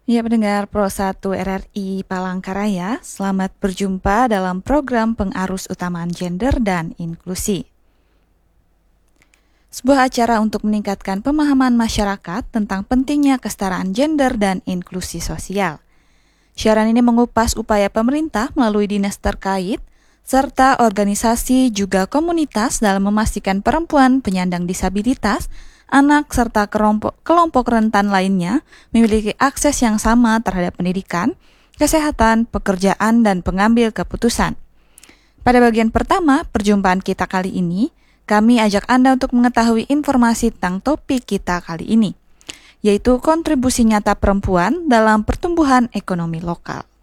Ya, pendengar Pro 1 RRI Palangkaraya, selamat berjumpa dalam program Pengarus Utamaan Gender dan Inklusi. Sebuah acara untuk meningkatkan pemahaman masyarakat tentang pentingnya kesetaraan gender dan inklusi sosial. Siaran ini mengupas upaya pemerintah melalui dinas terkait, serta organisasi juga komunitas dalam memastikan perempuan penyandang disabilitas, anak, serta kelompok rentan lainnya memiliki akses yang sama terhadap pendidikan, kesehatan, pekerjaan, dan pengambil keputusan. Pada bagian pertama perjumpaan kita kali ini, kami ajak Anda untuk mengetahui informasi tentang topik kita kali ini, yaitu kontribusi nyata perempuan dalam pertumbuhan ekonomi lokal.